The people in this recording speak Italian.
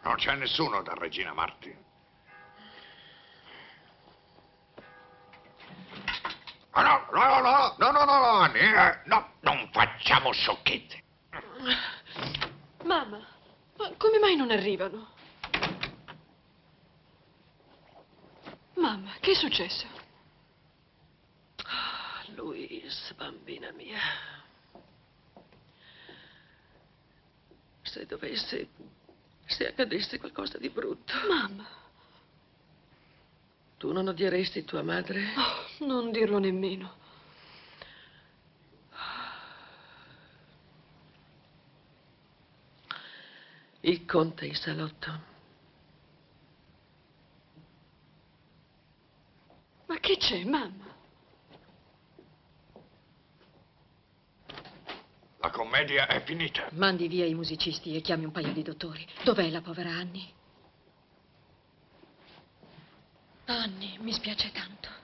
Non c'è nessuno da Regina Martin. Ah, no, Annie, no, non facciamo sciocchezze. Mamma, ma come mai non arrivano? Mamma, che è successo? Louise, bambina mia. Se accadesse qualcosa di brutto. Mamma. Tu non odieresti tua madre? Oh, non dirlo nemmeno. Il conte in salotto. Ma che c'è, mamma? La commedia è finita. Mandi via i musicisti e chiami un paio di dottori. Dov'è la povera Annie? Annie, mi spiace tanto.